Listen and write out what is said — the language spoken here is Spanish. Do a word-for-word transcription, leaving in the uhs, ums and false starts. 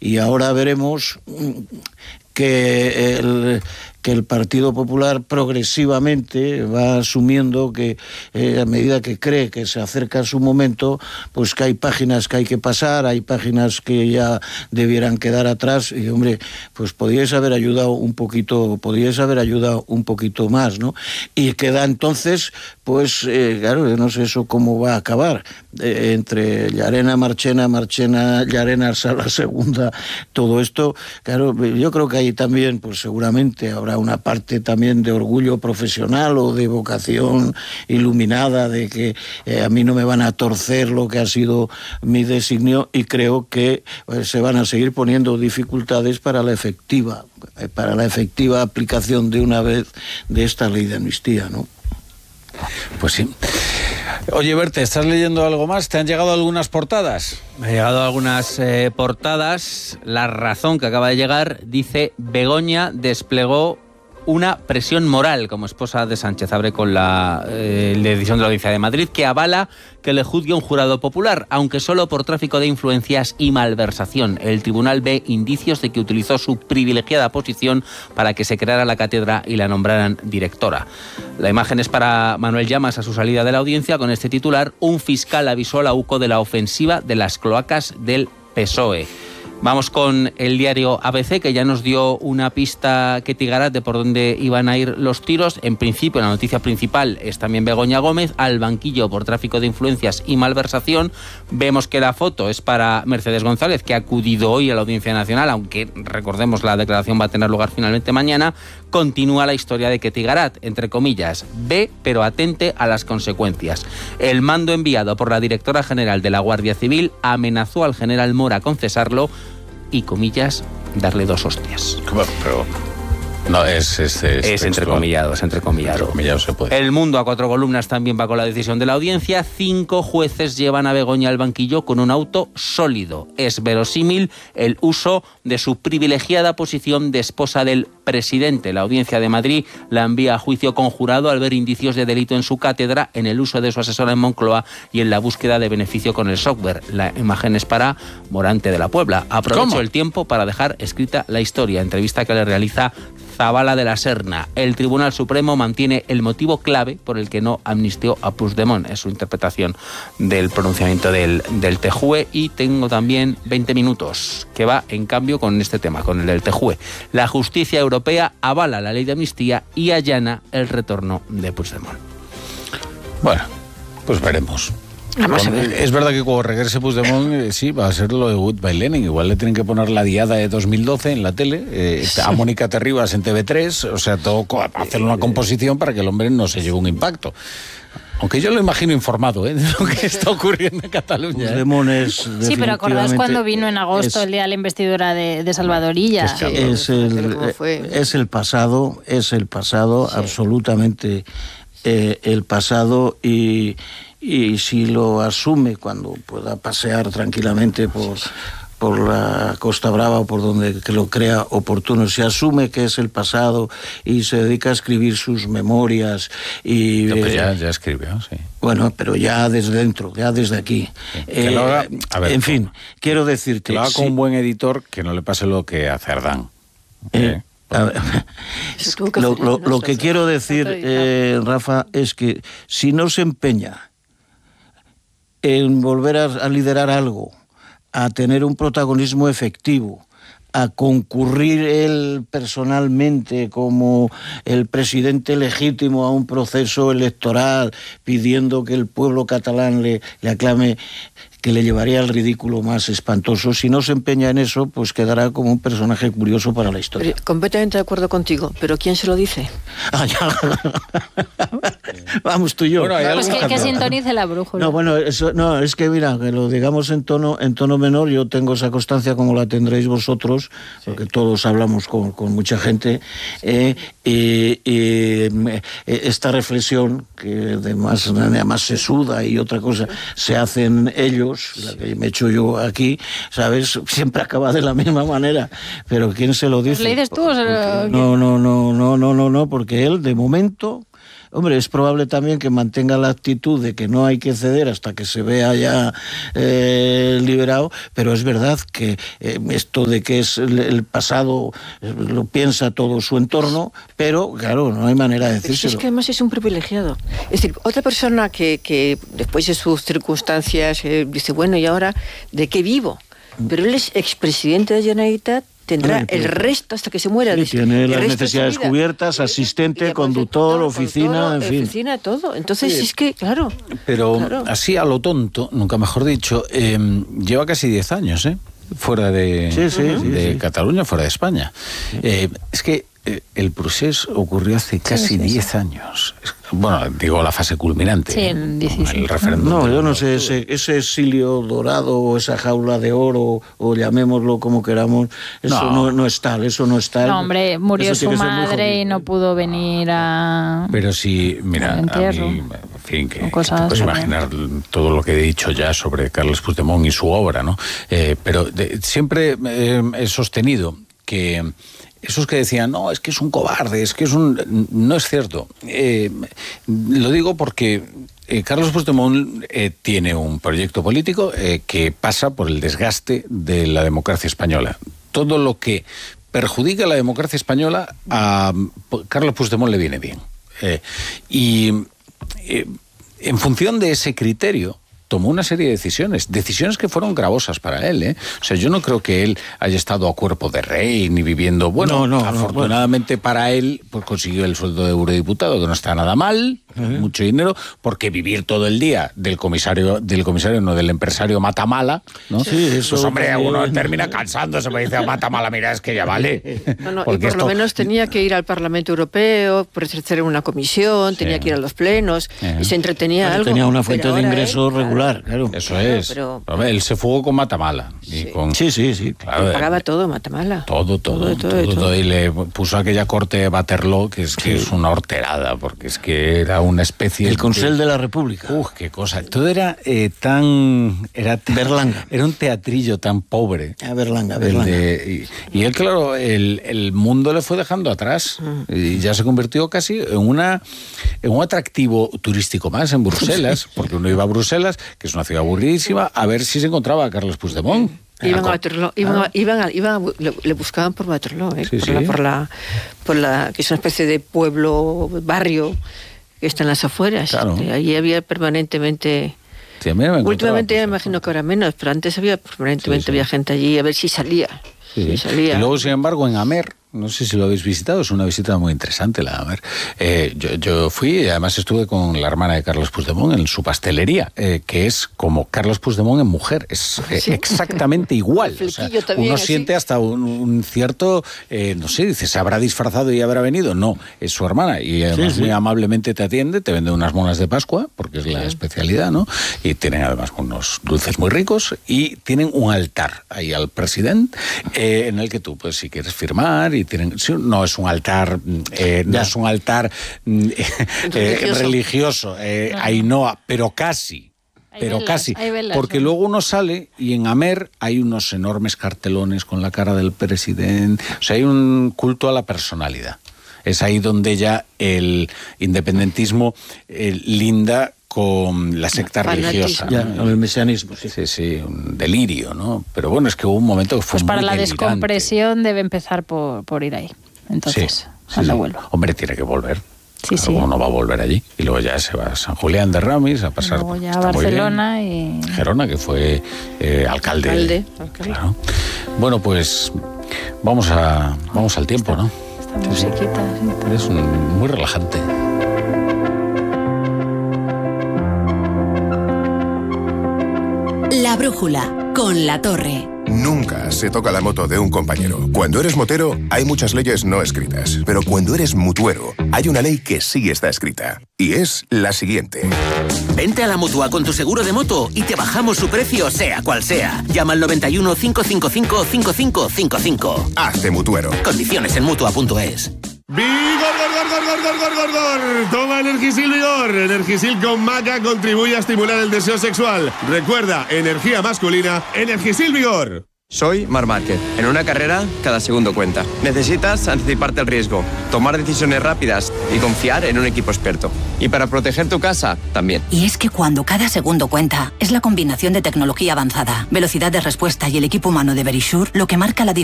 y ahora veremos que el, que el Partido Popular progresivamente va asumiendo que eh, a medida que cree que se acerca su momento, pues que hay páginas que hay que pasar, hay páginas que ya debieran quedar atrás, y hombre, pues podíais haber ayudado un poquito, podíais haber ayudado un poquito más, ¿no? Y queda entonces, pues, eh, claro, yo no sé eso cómo va a acabar, eh, entre Llarena, Marchena, Marchena, Llarena, Sala Segunda, todo esto, claro, yo creo que ahí también, pues seguramente habrá una parte también de orgullo profesional o de vocación iluminada de que eh, a mí no me van a torcer lo que ha sido mi designio, y creo que pues, se van a seguir poniendo dificultades para la efectiva, para la efectiva aplicación de una vez de esta ley de amnistía, ¿no? Pues sí. Oye, Berta, ¿estás leyendo algo más? ¿Te han llegado algunas portadas? Me han llegado algunas eh, portadas. La Razón, que acaba de llegar, dice: Begoña desplegó una presión moral como esposa de Sánchez. Abre con la, eh, la decisión de la Audiencia de Madrid, que avala que le juzgue un jurado popular, aunque solo por tráfico de influencias y malversación. El tribunal ve indicios de que utilizó su privilegiada posición para que se creara la cátedra y la nombraran directora. La imagen es para Manuel Llamas a su salida de la audiencia con este titular: un fiscal avisó a la U C O de la ofensiva de las cloacas del P S O E. Vamos con el diario A B C, que ya nos dio una pista que Tigarat de por dónde iban a ir los tiros. En principio, la noticia principal es también Begoña Gómez al banquillo por tráfico de influencias y malversación. Vemos que la foto es para Mercedes González, que ha acudido hoy a la Audiencia Nacional, aunque recordemos la declaración va a tener lugar finalmente mañana. Continúa la historia de que Tigarat, entre comillas, ve pero atente a las consecuencias. El mando enviado por la directora general de la Guardia Civil amenazó al general Mora con cesarlo y, comillas, darle dos hostias. Pero no, es... Es, es, es entrecomillado, es entrecomillado. Entrecomillado se puede. El Mundo, a cuatro columnas, también va con la decisión de la audiencia. Cinco jueces llevan a Begoña al banquillo con un auto sólido. Es verosímil el uso de su privilegiada posición de esposa del presidente. La Audiencia de Madrid la envía a juicio conjurado al ver indicios de delito en su cátedra, en el uso de su asesora en Moncloa y en la búsqueda de beneficio con el software. La imagen es para Morante de la Puebla. Aprovecho ¿Cómo? el tiempo para dejar escrita la historia. Entrevista que le realiza Zabala de la Serna. El Tribunal Supremo mantiene el motivo clave por el que no amnistió a Puigdemont. Es su interpretación del pronunciamiento del, del T J U E. Y tengo también veinte minutos, que va en cambio con este tema, con el del T J U E. La justicia europea avala la ley de amnistía y allana el retorno de Puigdemont. Bueno, pues veremos. Vamos a ver. Es verdad que cuando regrese Puigdemont, eh, sí, va a ser lo de Goodbye Lenin. Igual le tienen que poner la diada de dos mil doce en la tele, eh, sí. A Mónica Terribas en T V tres, o sea, todo hacer una composición para que el hombre no se lleve un impacto. Aunque yo lo imagino informado, ¿eh?, de lo que está ocurriendo en Cataluña. Puigdemont es Sí, pero acordáis cuando vino en agosto, es, el día de la investidura de, de Salvadorilla. Es, es, el, es el pasado, es el pasado, sí. absolutamente eh, el pasado, y... Y si lo asume cuando pueda pasear tranquilamente por, por la Costa Brava o por donde que lo crea oportuno, si asume que es el pasado y se dedica a escribir sus memorias y... No, pues ya, ya escribió, sí. Bueno, pero ya desde dentro, ya desde aquí. Sí, que eh, lo haga, a ver, en fin, quiero decirte... Que lo haga sí, con un buen editor, que no le pase lo que a Cerdán. Eh, a ver, lo, lo, lo que quiero decir, eh, Rafa, es que si no se empeña en volver a, a liderar algo, a tener un protagonismo efectivo, a concurrir él personalmente como el presidente legítimo a un proceso electoral, pidiendo que el pueblo catalán le, le aclame, que le llevaría al ridículo más espantoso. Si no se empeña en eso, pues quedará como un personaje curioso para la historia. Pero, completamente de acuerdo contigo, pero ¿quién se lo dice? Ah, ya. Vamos tú y yo. Bueno, pues que, que sintonice la brújula. No, bueno, eso, no, es que mira, que lo digamos en tono, en tono menor. Yo tengo esa constancia como la tendréis vosotros, sí. porque todos hablamos con, con mucha gente. Eh, y, y esta reflexión, que además, además sesuda y otra cosa, se hacen ellos, la que me he hecho yo aquí, ¿sabes? Siempre acaba de la misma manera. Pero ¿quién se lo dice? ¿Le dices tú o se lo... No, no, no, no, no, no, no, porque él, de momento... Hombre, es probable también que mantenga la actitud de que no hay que ceder hasta que se vea ya eh, liberado, pero es verdad que eh, esto de que es el, el pasado eh, lo piensa todo su entorno, pero claro, no hay manera de decírselo. Pero si es que además es un privilegiado. Es decir, otra persona que, que después de sus circunstancias eh, dice, bueno, ¿y ahora de qué vivo? Pero él es expresidente de la Generalitat, tendrá Ay, el resto hasta que se muera. Sí, de, tiene las necesidades cubiertas, asistente, conductor, oficina, todo, en fin. Oficina, todo. Entonces, sí. es que, claro. Pero claro. así a lo tonto, nunca mejor dicho, eh, lleva casi diez años, ¿eh? Fuera de, sí, sí, de sí, Cataluña, fuera de España. Sí. Eh, es que eh, el procés ocurrió hace casi diez sí, sí, sí. años. Bueno, digo la fase culminante. Sí, el dieciséis. El referéndum. No, yo no sé, ese, ese exilio dorado o esa jaula de oro, o llamémoslo como queramos, eso no, no, no es tal, eso no es tal. No, hombre, murió su madre y no pudo venir a... Pero sí, mira, a mí, en fin, que, que te puedes imaginar todo lo que he dicho ya sobre Carles Puigdemont y su obra, ¿no? Eh, pero de, siempre eh, he sostenido que esos que decían, no, es que es un cobarde, es que es un... No es cierto. Eh, lo digo porque eh, Carles Puigdemont eh, tiene un proyecto político eh, que pasa por el desgaste de la democracia española. Todo lo que perjudica a la democracia española, a Carles Puigdemont le viene bien. Eh, y eh, en función de ese criterio, tomó una serie de decisiones, decisiones que fueron gravosas para él, ¿eh? O sea, yo no creo que él haya estado a cuerpo de rey, ni viviendo... Bueno, no, no, afortunadamente no, bueno. para él, pues consiguió el sueldo de eurodiputado, que no está nada mal, uh-huh. mucho dinero, porque vivir todo el día del comisario, del comisario, no, del empresario Matamala, ¿no? Sí, eso... Pues hombre, también... uno termina cansándose, me dice, Matamala, mira, es que ya vale. No, no, y por esto... lo menos tenía que ir al Parlamento Europeo, por ejercer una comisión, sí. tenía que ir a los plenos, uh-huh. y se entretenía bueno, algo. Tenía una fuente de ingresos él, regular. Claro. Eso es. Pero, pero... Él se fugó con Matamala. Sí, y con, sí, sí. sí. Claro, pagaba todo Matamala. Todo, todo, todo, todo, todo, todo. Y le puso aquella corte Waterloo, que es, que sí. es una horterada, porque es que era una especie... El Consell de, de la República. Uf, qué cosa. Todo era eh, tan... Era tan, Berlanga. Era un teatrillo tan pobre. A Berlanga, Berlanga. De, y, y él, claro, el, el mundo le fue dejando atrás. Mm. Y ya se convirtió casi en, una, en un atractivo turístico más en Bruselas, porque uno iba a Bruselas, que es una ciudad aburridísima, a ver si se encontraba a Carles Puigdemont. Iban a Waterloo, iban, ah. iban, a, iban a, le, le buscaban por Waterloo, ¿eh? sí, por, sí. La, por, la, por la que es una especie de pueblo, barrio que está en las afueras. Claro. Allí había permanentemente... Sí, a mí me Últimamente me imagino que ahora menos, pero antes había permanentemente sí, sí. había gente allí a ver si salía. Sí. Si salía. Y luego, sin embargo, en Amer, no sé si lo habéis visitado, es una visita muy interesante la Amer. Eh, yo, yo fui y además estuve con la hermana de Carles Puigdemont en su pastelería, eh, que es como Carles Puigdemont en mujer, es eh, ¿sí? exactamente igual. O sea, también, uno ¿sí? siente hasta un, un cierto, eh, no sé, dice, ¿se habrá disfrazado y habrá venido? No, es su hermana y además sí, sí. muy amablemente te atiende, te vende unas monas de Pascua, porque es la sí. especialidad, ¿no? Y tienen además unos dulces muy ricos y tienen un altar ahí al presidente, eh, en el que tú, pues, si quieres firmar y tienen, no es un altar eh, no es un altar eh, religioso, religioso eh, no. Ainhoa, pero casi hay pero velas, casi velas, porque ¿no? luego uno sale y en Amer hay unos enormes cartelones con la cara del presidente, o sea, hay un culto a la personalidad. Es ahí donde ya el independentismo eh, linda con la secta Fanatismo. religiosa. Ya, ¿no? El mesianismo, sí. Sí, sí, un delirio, ¿no? Pero bueno, es que hubo un momento que fue pues muy para la delirante. Descompresión debe empezar por, por ir ahí. Entonces, sí, cuando sí. vuelva. Hombre, tiene que volver. Sí, claro, sí. Uno va a volver allí. Y luego ya se va a San Julián de Ramis a pasar... Luego ya a Barcelona y... Gerona, que fue eh, alcalde. Alcalde. alcalde. Claro. Bueno, pues vamos a vamos al tiempo, esta, ¿no? Esta musiquita. Sí, sí. Es un, muy relajante. La brújula, con La Torre. Nunca se toca la moto de un compañero. Cuando eres motero, hay muchas leyes no escritas. Pero cuando eres mutuero, hay una ley que sí está escrita. Y es la siguiente. Vente a la Mutua con tu seguro de moto y te bajamos su precio, sea cual sea. Llama al noventa y uno, cinco cinco cinco, cinco cinco cinco cinco. Hazte mutuero. Condiciones en mutua punto es. ¡Vigor, gor, gor, gor, gor, gor, gor, gor! Toma Energisil Vigor. Energisil con maca contribuye a estimular el deseo sexual. Recuerda, energía masculina, Energisil Vigor. Soy Marc Márquez. En una carrera, cada segundo cuenta. Necesitas anticiparte al riesgo, tomar decisiones rápidas y confiar en un equipo experto. Y para proteger tu casa, también. Y es que cuando cada segundo cuenta, es la combinación de tecnología avanzada, velocidad de respuesta y el equipo humano de Verisure lo que marca la diferencia.